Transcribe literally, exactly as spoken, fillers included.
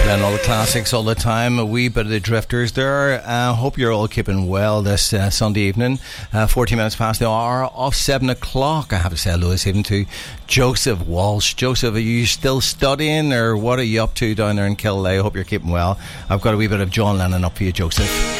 Playing all the classics all the time, a wee bit of the Drifters there. I uh, hope you're all keeping well this uh, Sunday evening. Uh, fourteen minutes past the hour of seven o'clock. I have to say hello this evening to Joseph Walsh. Joseph, are you still studying, or what are you up to down there in Killaloe? I hope you're keeping well. I've got a wee bit of John Lennon up for you, Joseph.